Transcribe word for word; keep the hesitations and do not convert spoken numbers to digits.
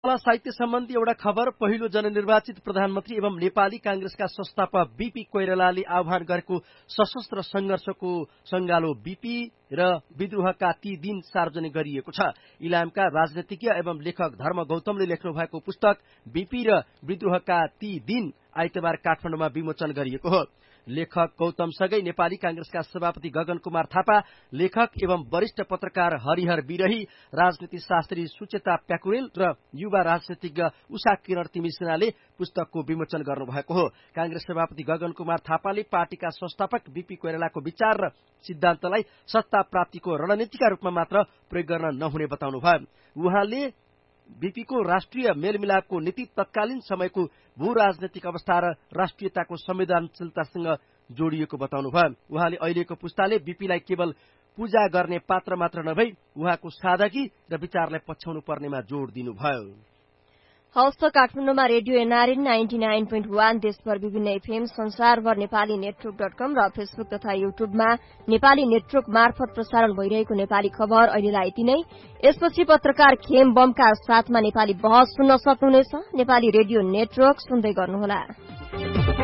कला साहित्य सम्बन्धी एउटा खबर। पहिलो जननिर्वाचित प्रधानमन्त्री एवं नेपाली कांग्रेसका संस्थापक बीपी कोइरालाले आह्वान गरेको सशस्त्र संघर्षको संगालो बीपी र विद्रोहका ती दिन सार्वजनिक गरिएको छ। इलामका राजनीतिज्ञ एवं लेखक धर्म गौतमले लेख्नु भएको पुस्तक बीपी र विद्रोहका ती दिन आइतबार काठमाडौँमा विमोचन गरिएको हो। लेखक गौतमसँगै नेपाली कांग्रेसका सभापति गगन कुमार थापा, लेखक एवं वरिष्ठ पत्रकार हरिहर बिरही, राजनीति शास्त्री सुचेता प्याकुरेल र युवा राजनीतिज्ञ उषा किरण तिमिसिनाले पुस्तकको विमोचन गर्नुभएको हो। कांग्रेस सभापति गगन कुमार थापाले पार्टीका संस्थापक बीपी कोइरालाको विचार र सिद्धान्तलाई सत्ता प्राप्तिको रणनीतिका रूपमा मात्र प्रयोग गर्न नहुने बताउनुभयो। उहाँले बीपीको राष्ट्रिय मेलमिलापको नीति तत्कालीन समयको भू राजनैतिक अवस्था र राष्ट्रियताको संवेदनशीलतासँग जोडिएको बताउनुभयो। उहाँले अहिलेको पुस्ताले बीपीलाई केवल पूजा गर्ने पात्र मात्र नभई उहाँको सादगी र विचारलाई पछ्याउनु पर्नेमा जोड़ दिनुभयो। हवस् त काठमाडौँमा radio NRN ninety nine point one, देशभर विभिन्न एफएम, संसारभर नेपाली नेटवर्क डट कम र फेसबुक तथा युट्युबमा नेपाली नेटवर्क मार्फत प्रसारण भइरहेको नेपाली खबर अहिलेलाई यति नै। यसपछि पत्रकार खेम बमका साथमा नेपाली बहस सुन्न सक्नुहुनेछ। नेपाली रेडियो नेटवर्क सुन्दै गर्नुहोला।